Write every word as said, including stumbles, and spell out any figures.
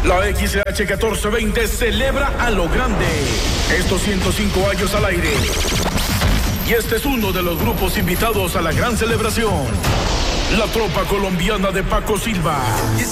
La X H catorce veinte celebra a lo grande estos ciento cinco años al aire. Y este es uno de los grupos invitados a la gran celebración. La tropa colombiana de Paco Silva.